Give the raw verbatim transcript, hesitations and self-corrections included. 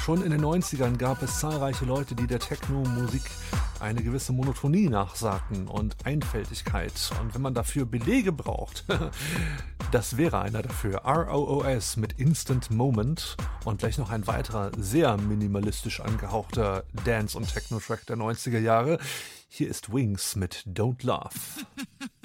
Schon in den neunzigern gab es zahlreiche Leute, die der Techno-Musik eine gewisse Monotonie nachsagten und Einfältigkeit. Und wenn man dafür Belege braucht, das wäre einer dafür. R O O S mit Instant Moment und gleich noch ein weiterer, sehr minimalistisch angehauchter Dance- und Techno-Track der neunziger Jahre. Hier ist Wings mit Don't Laugh.